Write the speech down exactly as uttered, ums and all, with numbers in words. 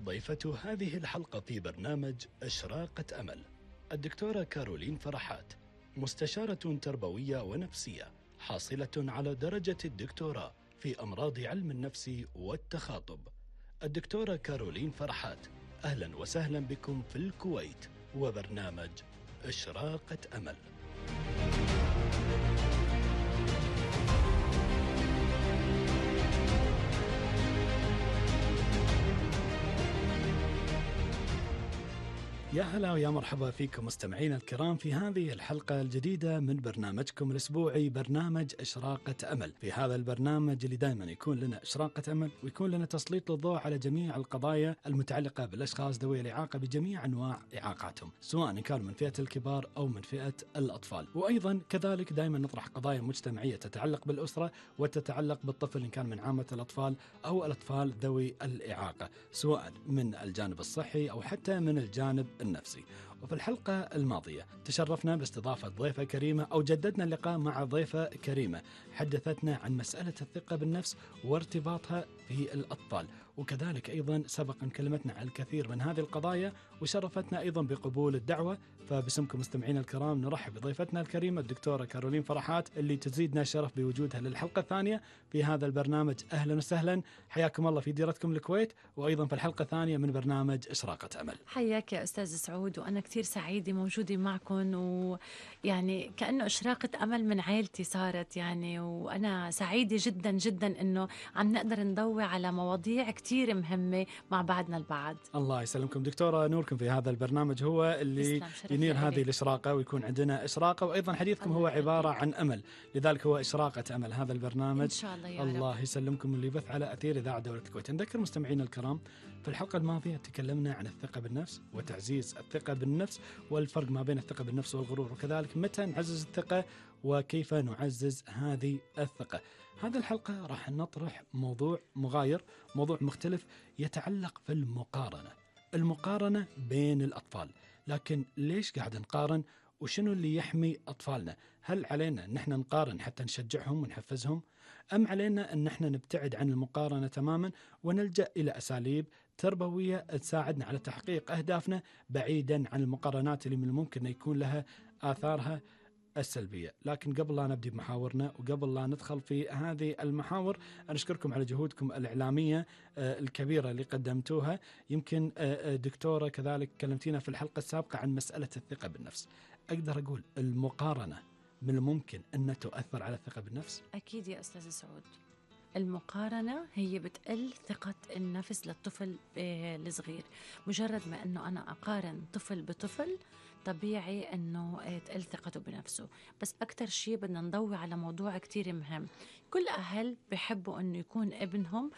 ضيفة هذه الحلقة في برنامج إشراقة أمل الدكتورة كارولين فرحات، مستشارة تربوية ونفسية حاصلة على درجة الدكتوراه في أمراض علم النفس والتخاطب. الدكتورة كارولين فرحات، أهلا وسهلا بكم في الكويت وبرنامج إشراقة أمل. يا هلا ويا مرحبا فيكم مستمعينا الكرام في هذه الحلقة الجديدة من برنامجكم الأسبوعي برنامج إشراقة أمل. في هذا البرنامج اللي دائما يكون لنا إشراقة أمل ويكون لنا تسليط الضوء على جميع القضايا المتعلقة بالأشخاص ذوي الإعاقة بجميع أنواع إعاقاتهم، سواء كانوا من فئة الكبار أو من فئة الأطفال. وأيضا كذلك دائما نطرح قضايا مجتمعية تتعلق بالأسرة وتتعلق بالطفل إن كان من عامة الأطفال أو الأطفال ذوي الإعاقة، سواء من الجانب الصحي أو حتى من الجانب النفسي. وفي الحلقة الماضية تشرفنا باستضافة ضيفة كريمة أو جددنا اللقاء مع ضيفة كريمة حدثتنا عن مسألة الثقة بالنفس وارتباطها في الأطفال، وكذلك أيضا سبقا كلمتنا عن الكثير من هذه القضايا وشرفتنا أيضا بقبول الدعوة. فباسمكم مستمعين الكرام نرحب بضيفتنا الكريمة الدكتورة كارولين فرحات اللي تزيدنا شرف بوجودها للحلقة الثانية في هذا البرنامج. أهلا وسهلا، حياكم الله في ديرتكم الكويت وأيضا في الحلقة الثانية من برنامج إشراقة أمل. حياك يا أستاذ سعود، وأنا كتير سعيدة موجودة معكم، ويعني كأنه إشراقة أمل من عائلتي صارت يعني، وأنا سعيدة جدا جدا أنه عم نقدر نضوي على مواضيع كتير مهمة مع بعضنا البعض. الله يسلمكم دكتورة، نوركم في هذا البرنامج هو اللي ينير هذه الإشراقة ويكون عندنا إشراقة، وأيضا حديثكم هو عبارة عن أمل، لذلك هو إشراقة أمل هذا البرنامج إن شاء الله يا الله رب. يسلمكم، اللي يبث على أثير إذاعة دولة الكويت. نذكر مستمعينا الكرام في الحلقة الماضية تكلمنا عن الثقة بالنفس وتعزيز الثقة بالنفس والفرق ما بين الثقة بالنفس والغرور، وكذلك متى نعزز الثقة وكيف نعزز هذه الثقة. هذه الحلقة راح نطرح موضوع مغاير، موضوع مختلف يتعلق في المقارنة المقارنة بين الأطفال. لكن ليش قاعد نقارن وشنو اللي يحمي أطفالنا؟ هل علينا أن احنا نقارن حتى نشجعهم ونحفزهم، أم علينا أن احنا نبتعد عن المقارنة تماما ونلجأ إلى أساليب تربوية تساعدنا على تحقيق أهدافنا بعيدا عن المقارنات اللي من الممكن أن يكون لها آثارها السلبية؟ لكن قبل لا نبدأ بمحاورنا وقبل لا ندخل في هذه المحاور، أنا أشكركم على جهودكم الإعلامية الكبيرة اللي قدمتوها. يمكن دكتورة كذلك كلمتينا في الحلقة السابقة عن مسألة الثقة بالنفس. أقدر أقول المقارنة من الممكن أن تؤثر على الثقة بالنفس؟ أكيد يا أستاذ سعود، المقارنة هي بتقل ثقة النفس للطفل الصغير. مجرد ما أنه أنا أقارن طفل بطفل طبيعي أنه تقل ثقته بنفسه. بس أكتر شيء بدنا نضوي على موضوع كتير مهم، كل أهل بيحبوا أنه يكون ابنهم